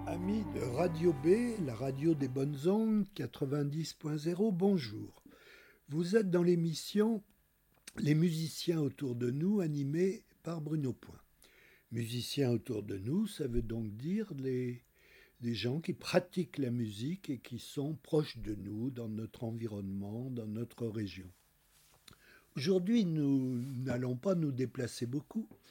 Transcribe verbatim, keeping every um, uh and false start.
Amis de Radio B, la radio des bonnes ondes, quatre-vingt-dix point zéro, bonjour. Vous êtes dans l'émission Les musiciens autour de nous, animée par Bruno Point. Musiciens autour de nous, ça veut donc dire les, des gens qui pratiquent la musique et qui sont proches de nous, dans notre environnement, dans notre région. Aujourd'hui, nous n'allons pas nous déplacer beaucoup.